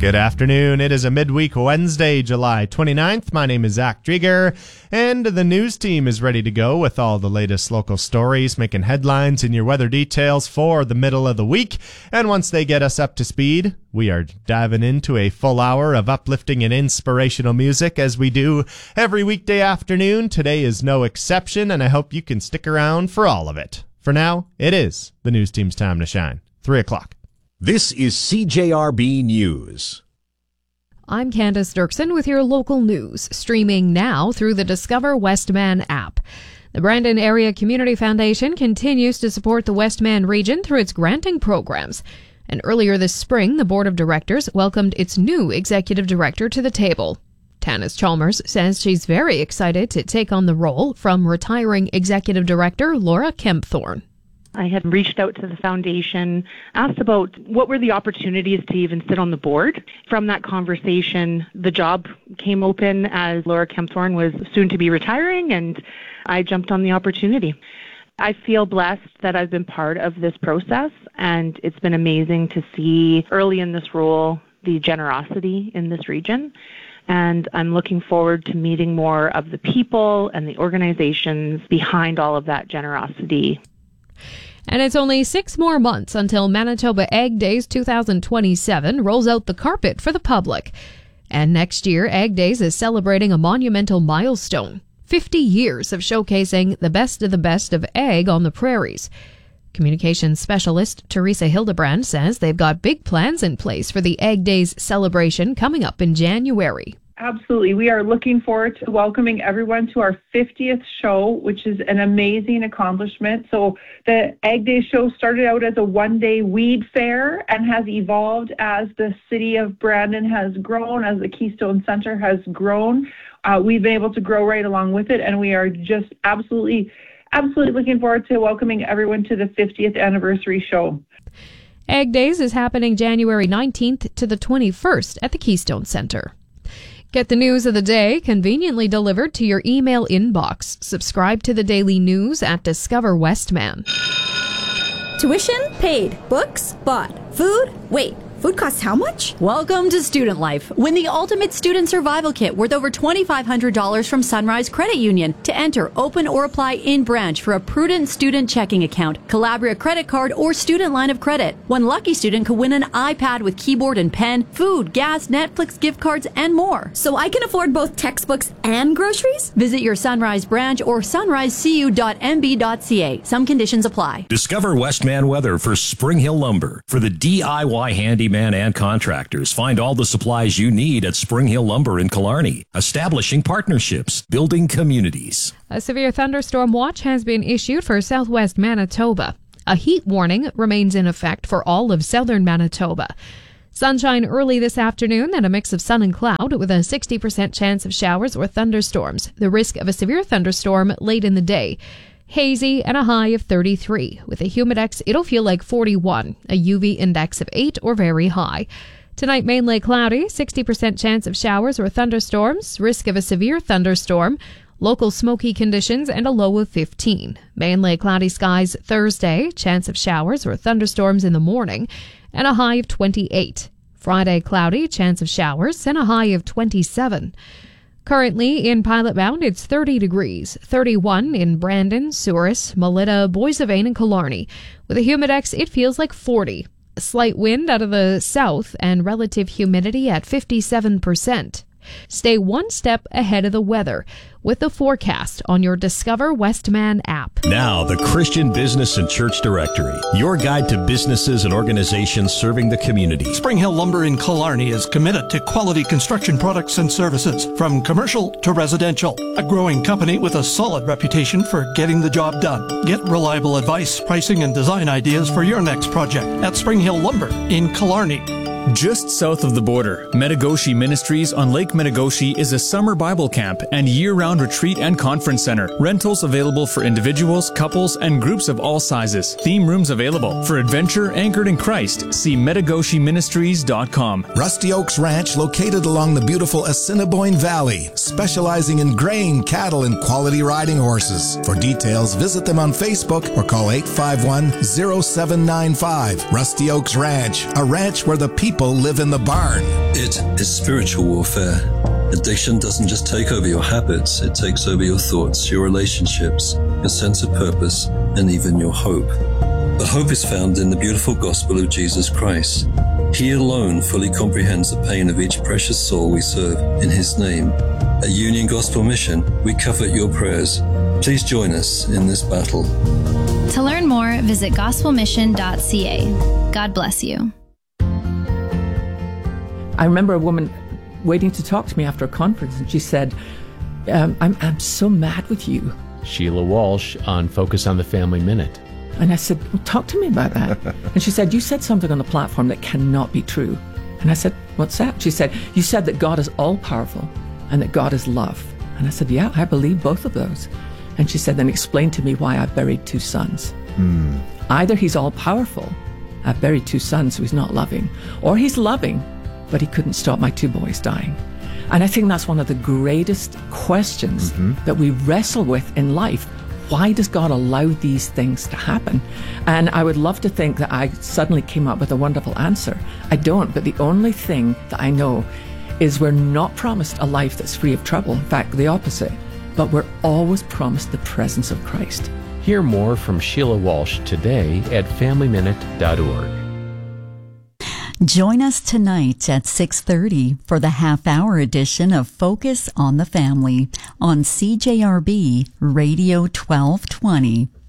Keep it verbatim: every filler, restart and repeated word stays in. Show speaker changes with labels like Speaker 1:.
Speaker 1: Good afternoon. It is a midweek Wednesday, July twenty-ninth. My name is Zach Drieger, and the news team is ready to go with all the latest local stories, making headlines and your weather details for the middle of the week. And once they get us up to speed, we are diving into a full hour of uplifting and inspirational music as we do every weekday afternoon. Today is no exception, and I hope you can stick around for all of it. For now, it is the news team's time to shine. Three o'clock.
Speaker 2: This is C J R B News.
Speaker 3: I'm Candace Dirksen with your local news, streaming now through the Discover Westman app. The Brandon Area Community Foundation continues to support the Westman region through its granting programs. And earlier this spring, the board of directors welcomed its new executive director to the table. Tanis Chalmers says she's very excited to take on the role from retiring executive director Laura Kempthorne.
Speaker 4: I had reached out to the foundation, asked about what were the opportunities to even sit on the board. From that conversation, the job came open as Laura Kempthorne was soon to be retiring, and I jumped on the opportunity. I feel blessed that I've been part of this process, and it's been amazing to see early in this role the generosity in this region. And I'm looking forward to meeting more of the people and the organizations behind all of that generosity.
Speaker 3: And it's only six more months until Manitoba Ag Days two thousand twenty-seven rolls out the carpet for the public. And next year, Ag Days is celebrating a monumental milestone, fifty years of showcasing the best of the best of ag on the prairies. Communications specialist Teresa Hildebrand says they've got big plans in place for the Ag Days celebration coming up in January.
Speaker 5: Absolutely. We are looking forward to welcoming everyone to our fiftieth show, which is an amazing accomplishment. So the Ag Day show started out as a one-day weed fair and has evolved as the city of Brandon has grown, as the Keystone Center has grown. Uh, we've been able to grow right along with it, and we are just absolutely, absolutely looking forward to welcoming everyone to the fiftieth anniversary show.
Speaker 3: Ag Days is happening January nineteenth to the twenty-first at the Keystone Center. Get the news of the day conveniently delivered to your email inbox. Subscribe to the daily news at Discover Westman.
Speaker 6: Tuition paid. Books bought. Food? Wait, food costs how much?
Speaker 7: Welcome to Student Life. Win the ultimate student survival kit worth over twenty-five hundred dollars from Sunrise Credit Union. To enter, open or apply in branch for a Prudent student checking account, Calabria credit card, or student line of credit. One lucky student could win an iPad with keyboard and pen, food, gas, Netflix gift cards, and more.
Speaker 6: So I can afford both textbooks and groceries?
Speaker 7: Visit your Sunrise branch or sunrise c u dot m b dot c a. Some conditions apply.
Speaker 2: Discover Westman weather for Spring Hill Lumber. For the D I Y handyman and contractors, find all the supplies you need at Spring Hill Lumber in Killarney. Establishing partnerships, building communities.
Speaker 3: A severe thunderstorm watch has been issued for southwest Manitoba. A heat warning remains in effect for all of southern Manitoba. Sunshine early this afternoon and a mix of sun and cloud with a sixty percent chance of showers or thunderstorms. The risk of a severe thunderstorm late in the day. Hazy and a high of thirty-three. With a humidex, it'll feel like forty-one. A U V index of eight or very high. Tonight, mainly cloudy, sixty percent chance of showers or thunderstorms. Risk of a severe thunderstorm. Local smoky conditions and a low of fifteen. Mainly cloudy skies Thursday. Chance of showers or thunderstorms in the morning. And a high of twenty-eight. Friday, cloudy, chance of showers and a high of twenty-seven. Currently, in Pilot Mound, it's thirty degrees, thirty-one in Brandon, Souris, Melita, Boissevain, and Killarney. With a humidex, it feels like forty. A slight wind out of the south and relative humidity at fifty-seven percent. Stay one step ahead of the weather with the forecast on your Discover Westman app.
Speaker 2: Now, the Christian Business and Church Directory, your guide to businesses and organizations serving the community.
Speaker 8: Spring Hill Lumber in Killarney is committed to quality construction products and services, from commercial to residential. A growing company with a solid reputation for getting the job done. Get reliable advice, pricing, and design ideas for your next project at Spring Hill Lumber in Killarney.
Speaker 9: Just south of the border, Metigoshe Ministries on Lake Metigoshe is a summer Bible camp and year-round retreat and conference center. Rentals available for individuals, couples, and groups of all sizes. Theme rooms available. For adventure anchored in Christ, see metigoshe ministries dot com.
Speaker 10: Rusty Oaks Ranch, located along the beautiful Assiniboine Valley, specializing in grain, cattle, and quality riding horses. For details, visit them on Facebook or call eight five one, zero seven nine five. Rusty Oaks Ranch, a ranch where the people people live in the barn.
Speaker 11: It is spiritual warfare. Addiction doesn't just take over your habits, it takes over your thoughts, your relationships, your sense of purpose, and even your hope. But hope is found in the beautiful gospel of Jesus Christ. He alone fully comprehends the pain of each precious soul we serve in His name. At Union Gospel Mission, we covet your prayers. Please join us in this battle.
Speaker 12: To learn more, visit gospel mission dot c a. God bless you.
Speaker 13: I remember a woman waiting to talk to me after a conference, and she said, um, I'm, I'm so mad with you.
Speaker 14: Sheila Walsh on Focus on the Family Minute.
Speaker 13: And I said, well, talk to me about that. And she said, you said something on the platform that cannot be true. And I said, what's that? She said, you said that God is all-powerful and that God is love. And I said, yeah, I believe both of those. And she said, then explain to me why I buried two sons.
Speaker 14: Mm.
Speaker 13: Either he's all-powerful, I buried two sons, so he's not loving, or he's loving, but he couldn't stop my two boys dying. And I think that's one of the greatest questions mm-hmm. that we wrestle with in life. Why does God allow these things to happen? And I would love to think that I suddenly came up with a wonderful answer. I don't, but the only thing that I know is we're not promised a life that's free of trouble. In fact, the opposite. But we're always promised the presence of Christ.
Speaker 14: Hear more from Sheila Walsh today at family minute dot org.
Speaker 15: Join us tonight at six thirty for the half-hour edition of Focus on the Family on C J R B Radio twelve twenty.